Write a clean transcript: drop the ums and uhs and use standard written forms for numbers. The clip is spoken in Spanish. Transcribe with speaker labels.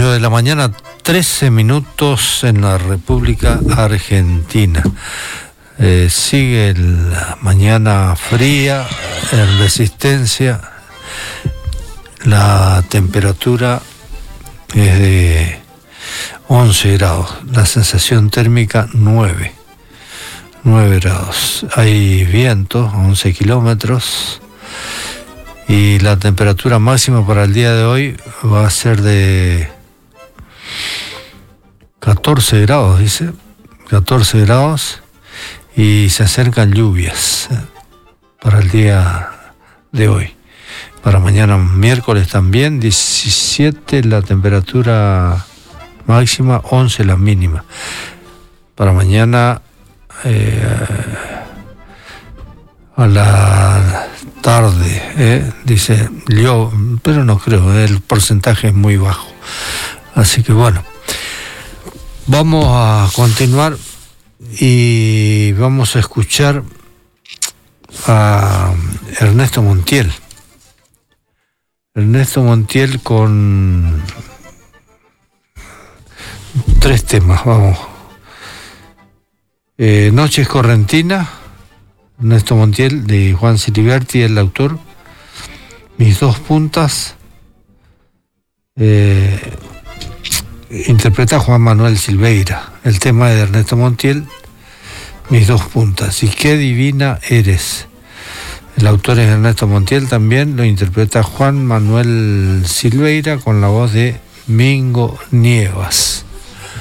Speaker 1: 8 de la mañana, 13 minutos en la República Argentina. Sigue la mañana fría en Resistencia. La temperatura es de 11 grados. La sensación térmica 9 grados. Hay viento a 11 kilómetros. Y la temperatura máxima para el día de hoy va a ser de 14 grados, dice. 14 grados. Y se acercan lluvias para el día de hoy. Para mañana miércoles también, 17 la temperatura máxima, 11 la mínima. Para mañana a la tarde, dice yo, pero no creo, el porcentaje es muy bajo. Así que bueno, vamos a continuar y vamos a escuchar a Ernesto Montiel. Ernesto Montiel con 3 temas, vamos. Noches Correntinas, Ernesto Montiel, de Juan Siliberti, el autor. Mis dos puntas, interpreta Juan Manuel Silveira. El tema de Ernesto Montiel, Mis dos puntas. Y qué divina eres. El autor es Ernesto Montiel, también lo interpreta Juan Manuel Silveira con la voz de Mingo Nievas.